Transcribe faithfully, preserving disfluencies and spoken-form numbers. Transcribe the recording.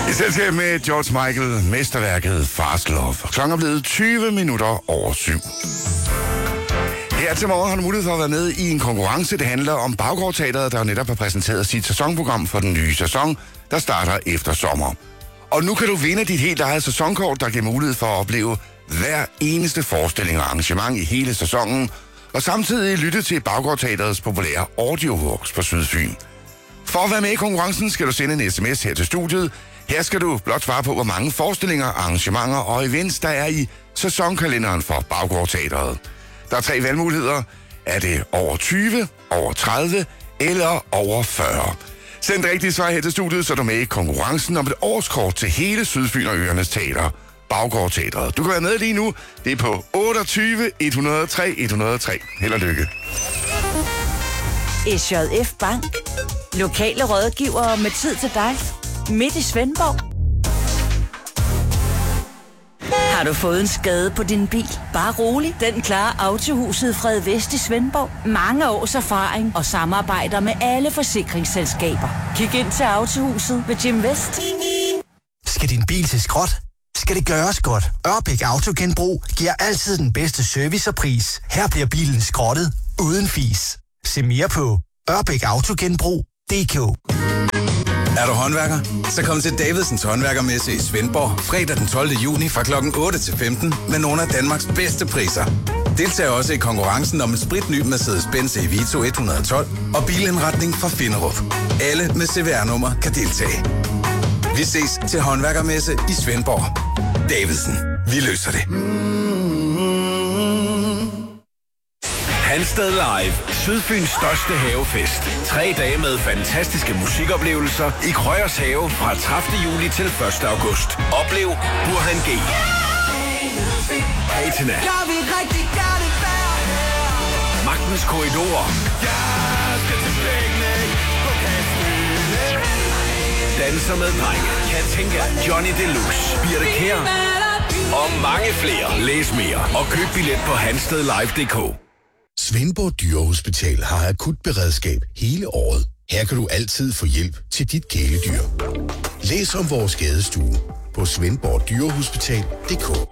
I selskab med George Michael, mesterværket Fast Love. Klokken er blevet tyve minutter over syv. Her til morgen har du mulighed for at være med i en konkurrence. Det handler om Baggårdteatret, der netop har præsenteret sit sæsonprogram for den nye sæson, der starter efter sommer. Og nu kan du vinde dit helt eget sæsonkort, der giver mulighed for at opleve hver eneste forestilling og arrangement i hele sæsonen, og samtidig lytte til Baggårdteatrets populære audiowalks på Sydfyn. For at være med i konkurrencen skal du sende en sms her til studiet. Her skal du blot svare på, hvor mange forestillinger, arrangementer og events, der er i sæsonkalenderen for Baggårdteatret. Der er tre valgmuligheder. Er det over tyve, over tredive eller over fyrre? Send rigtigt svar her til studiet, så er du med i konkurrencen om et årskort til hele Sydfyn og Øernes Teater, Baggårdteatret. Du kan være med lige nu. Det er på otteogtyve et hundrede og tre et hundrede og tre. Held og lykke. S J F Bank. Lokale rådgivere med tid til dig. Midt i Svendborg. Har du fået en skade på din bil? Bare rolig. Den klarer Autohuset Fred Vest i Svendborg. Mange års erfaring og samarbejder med alle forsikringsselskaber. Kig ind til Autohuset ved Jim Vest. Skal din bil til skrot? Skal det gøres godt? Ørbæk Autogenbrug giver altid den bedste service og pris. Her bliver bilen skrottet uden fis. Se mere på ørbæk autogenbrug punktum d k. Er du håndværker? Så kom til Davidsens Håndværkermesse i Svendborg fredag den tolvte juni fra klokken otte til femten med nogle af Danmarks bedste priser. Deltag også i konkurrencen om en spritny Mercedes-Benz E Vito et hundrede og tolv og bilindretning fra Finderup. Alle med C V R-nummer kan deltage. Vi ses til Håndværkermesse i Svendborg. Davidsen. Vi løser det. Hansted Live. Sydfyns største havefest. Tre dage med fantastiske musikoplevelser i Krøyers Have fra tredivte juli til første august. Oplev Burhan G. Patina. Magtens Korridorer. Danser med drenge. Katinka. Johnny Deluxe. Birte Kjær. Og mange flere. Læs mere og køb billet på hansted live punktum d k. Svendborg Dyrehospital har akut beredskab hele året. Her kan du altid få hjælp til dit kæledyr. Læs om vores skadestue på svendborg dyrehospital punktum d k.